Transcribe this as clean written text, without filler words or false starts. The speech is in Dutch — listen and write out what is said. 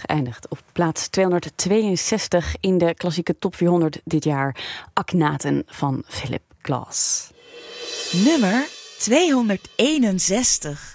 geëindigd op plaats 262 in de klassieke top 400 dit jaar. Akhenaten van Philip Glass. Nummer 261.